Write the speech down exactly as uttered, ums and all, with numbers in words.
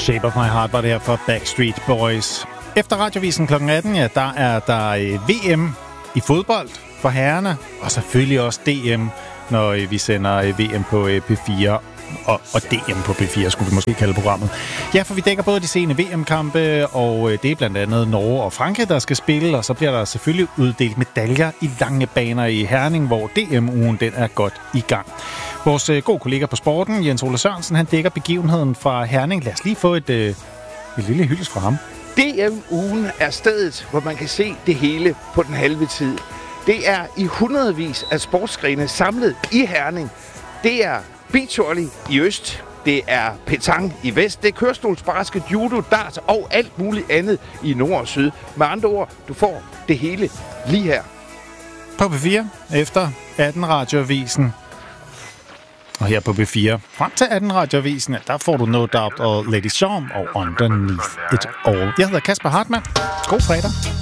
Shape of My Heart var det her for Backstreet Boys. Efter Radiovisen klokken atten, ja, der er der V M i fodbold for herrerne, og selvfølgelig også D M, når vi sender V M på P fire. Og, og D M på P fire, skulle vi måske kalde programmet. Ja, for vi dækker både de sene V M-kampe, og det er blandt andet Norge og Frankrig, der skal spille, og så bliver der selvfølgelig uddelt medaljer i lange baner i Herning, hvor D M-ugen den er godt i gang. Vores øh, gode kollega på sporten, Jens Ole Sørensen, han dækker begivenheden fra Herning. Lad os lige få et, øh, et lille hyldest fra ham. D M-ugen er stedet, hvor man kan se det hele på den halve tid. Det er i hundredvis af sportsgrene samlet i Herning. Det er beachvolley i øst, det er petang i vest, det er kørestolsbasket, judo, dart og alt muligt andet i nord og syd. Med andre ord, du får det hele lige her. På P fire efter atten Radioavisen. Og her på P fire frem til atten Radioavisen, der får du No Doubt og Lady Charm og Underneath It All. Jeg hedder Kasper Hartmann. God fredag.